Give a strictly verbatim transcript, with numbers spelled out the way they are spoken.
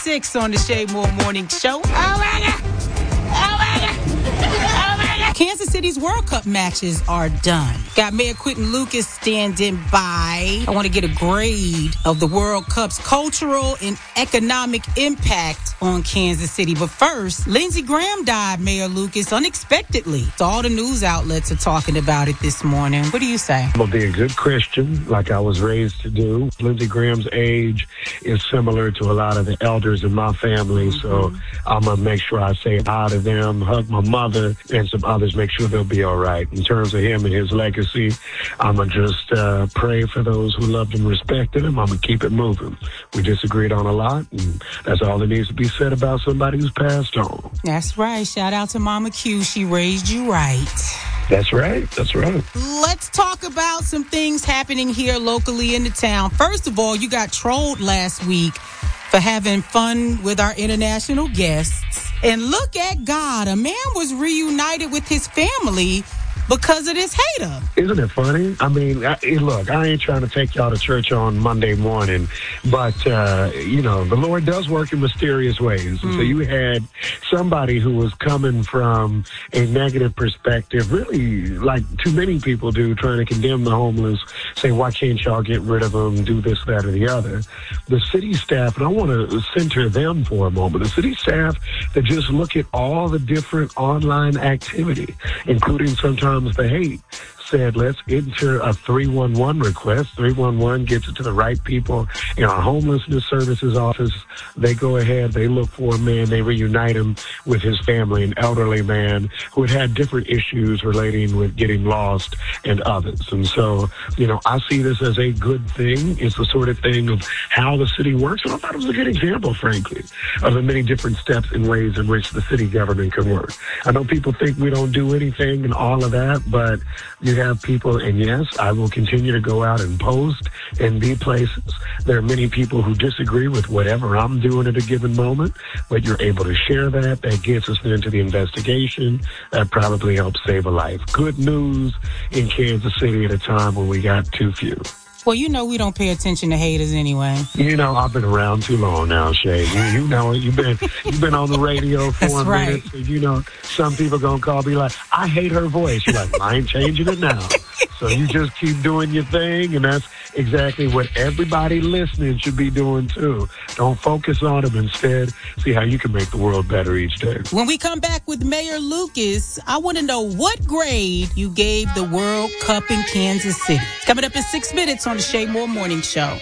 six on the Shay Moore Morning Show. Oh, my God. Oh, my God. Oh, my God. Kansas City's World Cup matches are done. Got Mayor Quentin Lucas standing by. I want to get a grade of the World Cup's cultural and economic impact on Kansas City. But first, Lindsey Graham died, Mayor Lucas, unexpectedly. So all the news outlets are talking about it this morning. What do you say? I'm going to be a good Christian, like I was raised to do. Lindsey Graham's age is similar to a lot of the elders in my family, mm-hmm. so I'm going to make sure I say hi to them, hug my mother, and some others, make sure they'll be all right. In terms of him and his legacy, I'm going to just uh, pray for those who loved and respected him. I'm going to keep it moving. We disagreed on a lot, and that's all that needs to be said about somebody who's passed on. That's right. Shout out to Mama Q. She raised you right. That's right. That's right. Let's talk about some things happening here locally in the town. First of all, you got trolled last week for having fun with our international guests. And look at God. A man was reunited with his family because of this hater. Isn't it funny? I mean, I, look, I ain't trying to take y'all to church on Monday morning, but, uh, you know, the Lord does work in mysterious ways. Mm. So you had somebody who was coming from a negative perspective, really like too many people do, trying to condemn the homeless, say, why can't y'all get rid of them, do this, that, or the other. The city staff, and I want to center them for a moment, the city staff that just look at all the different online activity, including sometimes the hate, said, let's enter a three one one request. three one one gets it to the right people in our homelessness services office. They go ahead, they look for a man, they reunite him with his family, an elderly man who had had different issues relating with getting lost and others. And so, you know, I see this as a good thing. It's the sort of thing of how the city works. And I thought it was a good example, frankly, of the many different steps and ways in which the city government can work. I know people think we don't do anything and all of that, but you have people, and yes, I will continue to go out and post and be places. There are many people who disagree with whatever I'm doing at a given moment, but you're able to share that. That gets us into the investigation. That probably helps save a life. Good news in Kansas City at a time when we got too few. Well, you know we don't pay attention to haters anyway. You know, I've been around too long now, Shay. You, you know, you've been you've been on the radio for That's a right. minute. So you know, some people gonna call me like, I hate her voice. You're like, I ain't changing it now. So you just keep doing your thing, and that's exactly what everybody listening should be doing too. Don't focus on them. Instead, see how you can make the world better each day. When we come back with Mayor Lucas, I want to know what grade you gave the World Cup in Kansas City. Coming up in six minutes on the Shay Moore Morning Show.